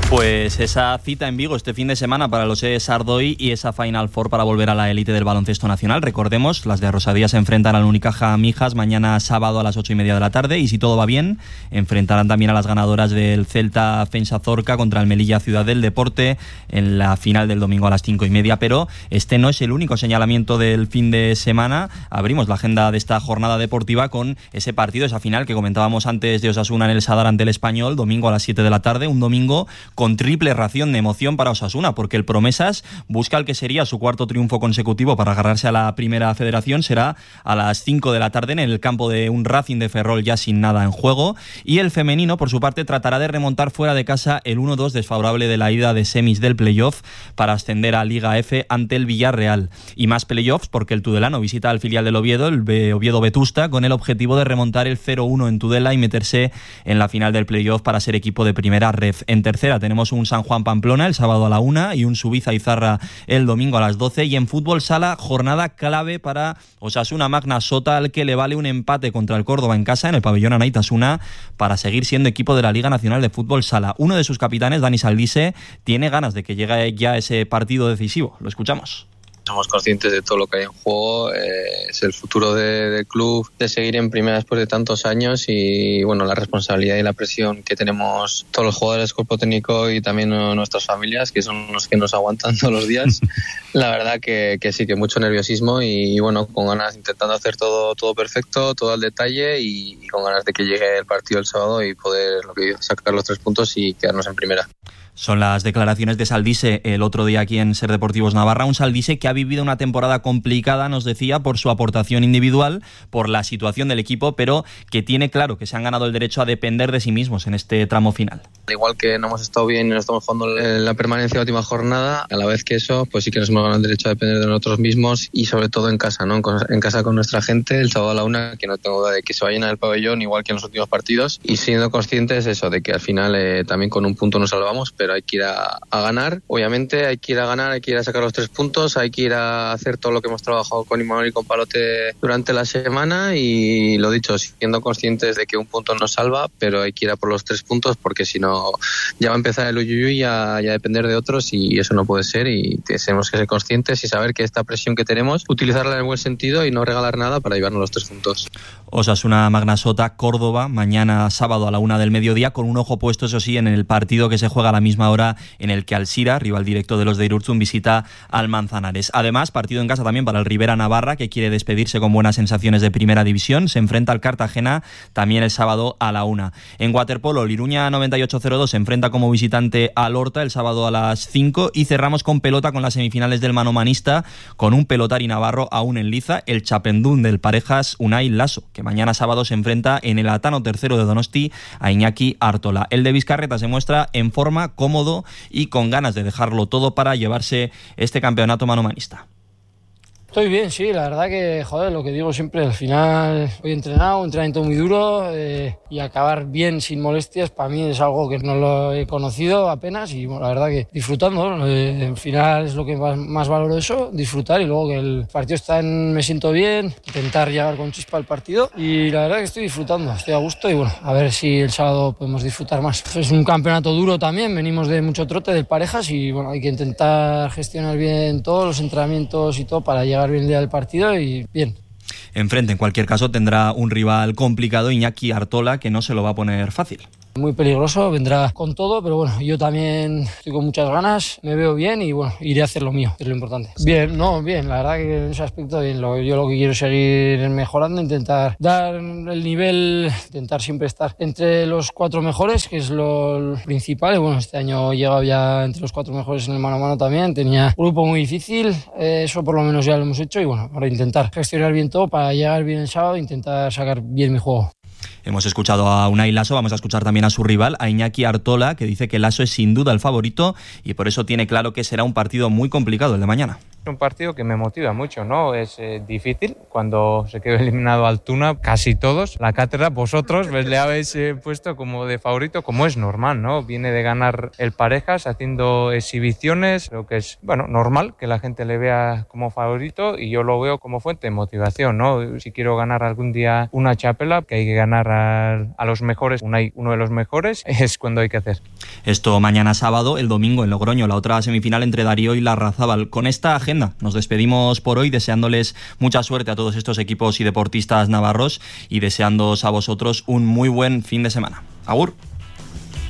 Pues esa cita en Vigo este fin de semana para los ES Ardoy y esa Final Four para volver a la élite del baloncesto nacional. Recordemos, las de Rosadía se enfrentan al Unicaja Mijas mañana sábado a las 8:30 de la tarde y si todo va bien, enfrentarán también a las ganadoras del Celta Fensa Zorca contra el Melilla Ciudad del Deporte en la final del domingo a las 5:30. Pero este no es el único señalamiento del fin de semana. Abrimos la agenda de esta jornada deportiva con ese partido, esa final que comentábamos antes de Osasuna en el Sadar ante el Español, domingo a las 7 de la tarde, un domingo con triple ración de emoción para Osasuna, porque el Promesas busca el que sería su cuarto triunfo consecutivo para agarrarse a la primera federación. Será a las 5 de la tarde en el campo de un Racing de Ferrol ya sin nada en juego, y el femenino por su parte tratará de remontar fuera de casa el 1-2 desfavorable de la ida de semis del playoff para ascender a Liga F ante el Villarreal. Y más playoffs porque el Tudelano visita al filial del Oviedo, el Oviedo Vetusta, con el objetivo de remontar el 0-1 en Tudela y meterse en la final del playoff para ser equipo de primera ref. En tercera tenemos un San Juan Pamplona el sábado a la 1 y un Subiza Izarra el domingo a las 12, y en fútbol sala jornada clave para Osasuna Magna Sota, al que le vale un empate contra el Córdoba en casa en el pabellón Anaitasuna para seguir siendo equipo de la Liga Nacional de Fútbol Sala. Uno de sus capitanes, Dani Saldise, tiene ganas de que llegue ya ese partido decisivo. Lo escuchamos. Somos conscientes de todo lo que hay en juego, es el futuro del club, de seguir en primera después de tantos años y bueno, la responsabilidad y la presión que tenemos todos los jugadores, cuerpo técnico y también nuestras familias, que son los que nos aguantan todos los días. La verdad que sí, que mucho nerviosismo y bueno, con ganas, intentando hacer todo perfecto, todo al detalle y con ganas de que llegue el partido el sábado y poder sacar los 3 puntos y quedarnos en primera. Son las declaraciones de Saldise el otro día aquí en Ser Deportivos Navarra, un Saldise que ha vivido una temporada complicada, nos decía, por su aportación individual, por la situación del equipo, pero que tiene claro que se han ganado el derecho a depender de sí mismos en este tramo final. Al igual que no hemos estado bien y no estamos jugando la permanencia de la última jornada, a la vez que eso, pues sí que nos hemos ganado el derecho a depender de nosotros mismos y sobre todo en casa, ¿no? En casa con nuestra gente, el sábado a la 1, que no tengo duda de que se va a llenar el pabellón igual que en los últimos partidos, y siendo conscientes eso, de que al final también con un punto nos salvamos, pero hay que ir a ganar, obviamente hay que ir a ganar, hay que ir a sacar los 3 puntos, hay que ir a hacer todo lo que hemos trabajado con Imanol y con Palote durante la semana y lo dicho, siendo conscientes de que un punto nos salva, pero hay que ir a por los 3 puntos porque si no ya va a empezar el uyuyuy a depender de otros y eso no puede ser y tenemos que ser conscientes y saber que esta presión que tenemos, utilizarla en el buen sentido y no regalar nada para llevarnos los 3 puntos. Osasuna Magna Sota, Córdoba, mañana sábado a la 1 del mediodía, con un ojo puesto, eso sí, en el partido que se juega a la misma hora en el que Alsira, rival directo de los de Irurzun, visita al Manzanares. Además, partido en casa también para el Rivera Navarra, que quiere despedirse con buenas sensaciones de primera división. Se enfrenta al Cartagena también el sábado a la 1. En waterpolo, el Iruña 9802 se enfrenta como visitante al Horta el sábado a las 5 y cerramos con pelota con las semifinales del manomanista con un pelotari navarro aún en liza, el Chapendún del Parejas Unai Lasso, que mañana sábado se enfrenta en el Atano tercero de Donosti a Iñaki Artola. El de Vizcarreta se muestra en forma, cómodo y con ganas de dejarlo todo para llevarse este campeonato manomanista. Estoy bien, sí, la verdad que, joder, lo que digo siempre, al final hoy he entrenado, un entrenamiento muy duro y acabar bien sin molestias para mí es algo que no lo he conocido apenas y bueno, la verdad que disfrutando, al final es lo que más valoro eso, disfrutar y luego que el partido me siento bien, intentar llegar con chispa al partido y la verdad que estoy disfrutando, estoy a gusto y bueno, a ver si el sábado podemos disfrutar más. Es un campeonato duro también, venimos de mucho trote del Parejas y bueno, hay que intentar gestionar bien todos los entrenamientos y todo para llegar bien el día del partido y bien. Enfrente, en cualquier caso, tendrá un rival complicado, Iñaki Artola, que no se lo va a poner fácil. Muy peligroso, vendrá con todo, pero bueno, yo también estoy con muchas ganas, me veo bien y bueno, iré a hacer lo mío, que es lo importante. Bien, la verdad que en ese aspecto bien, yo lo que quiero es seguir mejorando, intentar dar el nivel, intentar siempre estar entre los 4 mejores, que es lo principal, y bueno, este año he llegado ya entre los 4 mejores en el mano a mano también, tenía un grupo muy difícil, eso por lo menos ya lo hemos hecho y bueno, ahora intentar gestionar bien todo para llegar bien el sábado e intentar sacar bien mi juego. Hemos escuchado a Unai Lasso, vamos a escuchar también a su rival, a Iñaki Artola, que dice que Lasso es sin duda el favorito y por eso tiene claro que será un partido muy complicado el de mañana. un partido que me motiva mucho, ¿no? Es difícil cuando se quedó eliminado Altuna, casi todos. La cátedra, vosotros le habéis puesto como de favorito, como es normal, ¿no? Viene de ganar el Parejas haciendo exhibiciones, creo que es, bueno, normal que la gente le vea como favorito y yo lo veo como fuente de motivación, ¿no? Si quiero ganar algún día una chapela, que hay que ganar a los mejores, uno de los mejores, es cuando hay que hacer. Esto mañana sábado, el domingo en Logroño, la otra semifinal entre Darío y Larrazábal. Con esta agenda nos despedimos por hoy, deseándoles mucha suerte a todos estos equipos y deportistas navarros y deseándoos a vosotros un muy buen fin de semana. Agur.